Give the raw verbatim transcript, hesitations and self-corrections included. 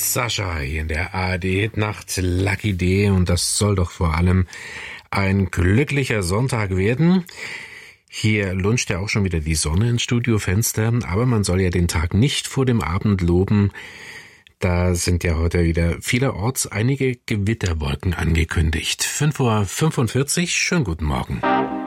Sascha hier in der A R D-Hitnacht Lucky D und das soll doch vor allem ein glücklicher Sonntag werden. Hier luncht ja auch schon wieder die Sonne ins Studiofenster, aber man soll ja den Tag nicht vor dem Abend loben. Da sind ja heute wieder vielerorts einige Gewitterwolken angekündigt. fünf Uhr fünfundvierzig, schönen guten Morgen.